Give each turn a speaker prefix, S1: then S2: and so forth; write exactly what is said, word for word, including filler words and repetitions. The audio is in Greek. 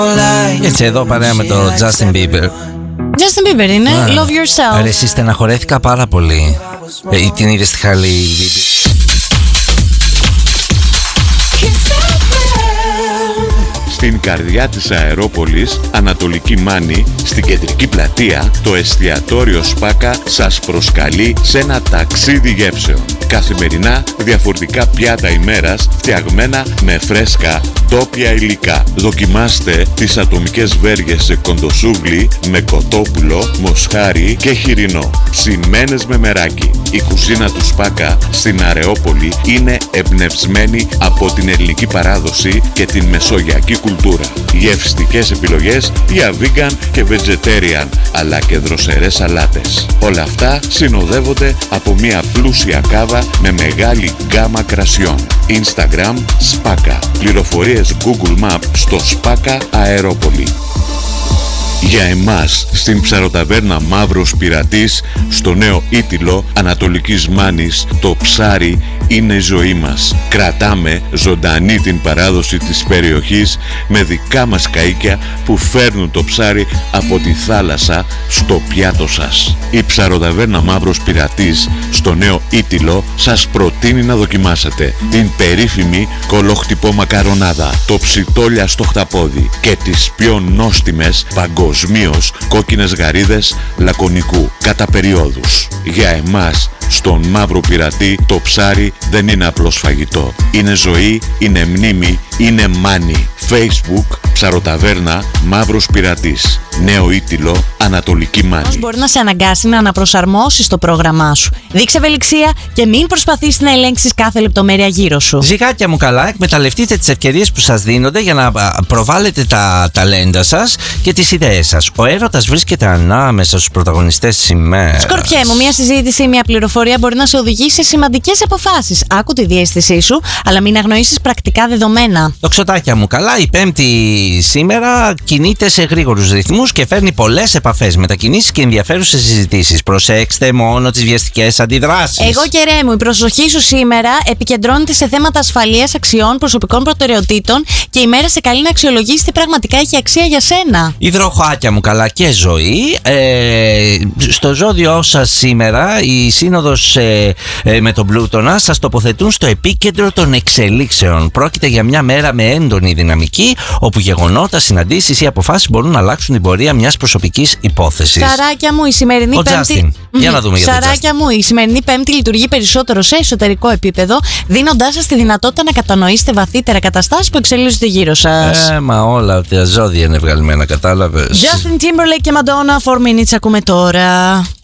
S1: Έτσι εδώ παρέα με το Justin Bieber.
S2: Justin Bieber είναι, yeah. Love Yourself.
S1: Άρα εσύ στεναχωρέθηκα πάρα πολύ. ε, Την είδες στη Χαλή?
S3: Στην καρδιά της Αερόπολης, Ανατολική Μάνη, στην κεντρική πλατεία, το εστιατόριο Σπάκα σας προσκαλεί σε ένα ταξίδι γεύσεων. Καθημερινά διαφορετικά πιάτα ημέρας, φτιαγμένα με φρέσκα ντόπια υλικά. Δοκιμάστε τις ατομικές βέργες σε κοντοσούβλι με κοτόπουλο, μοσχάρι και χοιρινό, ψημένες με μεράκι. Η κουζίνα του Σπάκα στην Αρεόπολη είναι εμπνευσμένη από την ελληνική παράδοση και την μεσογειακή κουλτούρα. Γευστικές επιλογές για vegan και vegetarian, αλλά και δροσερές σαλάτες. Όλα αυτά συνοδεύονται από μια πλούσια κάβα με μεγάλη γκάμα κρασιών. Instagram Σπάκα. Πληροφορίες Google Map στο Σπάκα Αερόπολη. Για εμάς, στην ψαροταβέρνα Μαύρος Πειρατής, στο νέο Ήτυλο Ανατολικής Μάνης, το ψάρι είναι η ζωή μας. Κρατάμε ζωντανή την παράδοση της περιοχής με δικά μας καΐκια που φέρνουν το ψάρι από τη θάλασσα στο πιάτο σας. Η ψαροταβέρνα Μαύρος Πειρατής, στο νέο Ήτυλο, σας προτείνει να δοκιμάσετε την περίφημη κολοχτυπό μακαρονάδα, το ψιτόλια στο χταπόδι και τις πιο νόστιμες παγκοσμίως κόκκινες γαρίδες λακωνικού κατά περιόδους. Για εμάς, στον Μαύρο Πειρατή, το ψάρι δεν είναι απλώς φαγητό. Είναι ζωή, είναι μνήμη, είναι μάνι. Facebook, ψαροταβέρνα Μαύρος Πειρατής. Νέο Ήτυλο, Ανατολική Μάνη.
S2: Μπορεί να σε αναγκάσει να αναπροσαρμόσεις το πρόγραμμά σου. Δείξε ευελιξία και μην προσπαθείς να ελέγξεις κάθε λεπτομέρεια γύρω σου.
S1: Ζυγάκια μου καλά, εκμεταλλευτείτε τις ευκαιρίες που σας δίνονται για να προβάλλετε τα ταλέντα σας και τις ιδέες σας. Ο έρωτας βρίσκεται ανάμεσα στους πρωταγωνιστές σήμερα.
S2: Σκορπιέ μου, μια συζήτηση, μια πληροφορία μπορεί να σε οδηγήσει σε σημαντικές αποφάσεις. Άκου τη διαίσθησή σου, αλλά μην αγνοήσεις πρακτικά δεδομένα.
S1: Τοξοτάκια μου καλά, η Πέμπτη σήμερα κινείται σε γρήγορους ρυθμούς και φέρνει πολλές επαφές, μετακινήσεις και ενδιαφέρουσες συζητήσεις. Προσέξτε μόνο τις βιαστικές αντιδράσεις.
S2: Εγώ κερέ μου, η προσοχή σου σήμερα επικεντρώνεται σε θέματα ασφαλείας, αξιών, προσωπικών προτεραιοτήτων και η μέρα σε καλεί να αξιολογήσει τι πραγματικά έχει αξία για σένα.
S1: Υδροχοάκια μου καλά και ζωή. Ε, στο ζώδιό σας σήμερα η σύνοδος ε, ε, με τον Πλούτονα σας τοποθετούν στο επίκεντρο των εξελίξεων. Πρόκειται για μια μέρα με έντονη δυναμική, όπου γεγονότα, συναντήσεις ή αποφάσεις μπορούν να αλλάξουν την πορεία μιας προσωπικής υπόθεσης.
S2: Σαράκια μου, η σημερινή
S1: Ο
S2: Πέμπτη.
S1: Mm-hmm. Για να δούμε για τον
S2: Σαράκια μου, η σημερινή Πέμπτη λειτουργεί περισσότερο σε εσωτερικό επίπεδο, δίνοντάς σας τη δυνατότητα να κατανοήσετε βαθύτερα καταστάσεις που εξελίσσονται γύρω σας.
S1: Ε, μα όλα τα ζώδια είναι βγαλμένα, κατάλαβες.
S2: Justin Timberlake και Madonna, four minutes ακούμε τώρα.